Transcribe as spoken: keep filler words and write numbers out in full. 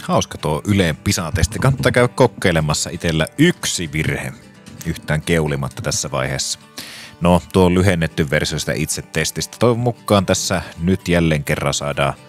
Hauska tuo Yleen Pisa-testi. Kannattaa käydä kokeilemassa itsellä yksi virhe yhtään keulimatta tässä vaiheessa. No, tuo on lyhennetty versio sitä itse testistä. Toivon mukaan tässä nyt jälleen kerran saadaan